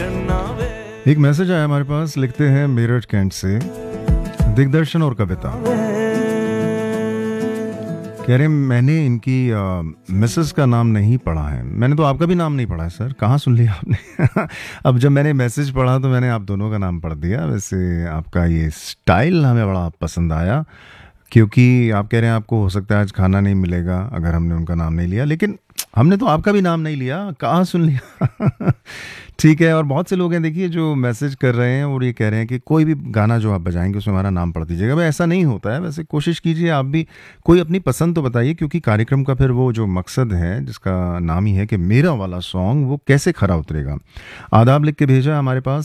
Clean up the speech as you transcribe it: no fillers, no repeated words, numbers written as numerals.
एक मैसेज आया हमारे पास, लिखते हैं मेरठ कैंट से दिग्दर्शन और कविता। कह रहे हैं मैंने इनकी मिसेस का नाम नहीं पढ़ा है। मैंने तो आपका भी नाम नहीं पढ़ा है सर, कहाँ सुन लिया आपने? अब जब मैंने मैसेज पढ़ा तो मैंने आप दोनों का नाम पढ़ दिया। वैसे आपका ये स्टाइल हमें बड़ा पसंद आया, क्योंकि आप कह रहे हैं आपको हो सकता है आज खाना नहीं मिलेगा अगर हमने उनका नाम नहीं लिया, लेकिन हमने तो आपका भी नाम नहीं लिया, कहाँ सुन लिया? ठीक है। और बहुत से लोग हैं देखिए जो मैसेज कर रहे हैं और ये कह रहे हैं कि कोई भी गाना जो आप बजाएंगे उसमें हमारा नाम पढ़ दीजिएगा। भाई ऐसा नहीं होता है। वैसे कोशिश कीजिए आप भी कोई अपनी पसंद तो बताइए, क्योंकि कार्यक्रम का फिर वो जो मकसद है जिसका नाम ही है कि मेरा वाला सॉन्ग वो कैसे खरा उतरेगा। आदाब लिख के भेजा हमारे पास